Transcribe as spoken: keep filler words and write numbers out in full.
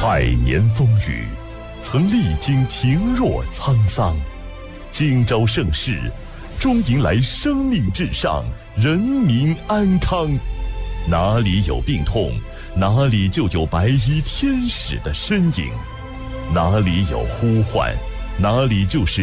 百年风雨，曾历经平若沧桑，今朝盛世，终迎来生命至上，人民安康。哪里有病痛，哪里就有白衣天使的身影；哪里有呼唤，哪里就是